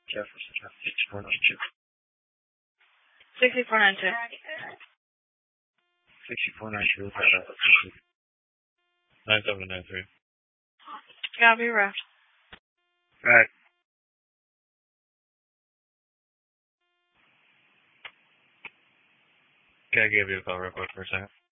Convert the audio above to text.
Jefferson, 6492. 6492. 6492, 9793. Copy, rough. Alright. Can I give you a call real quick for a second?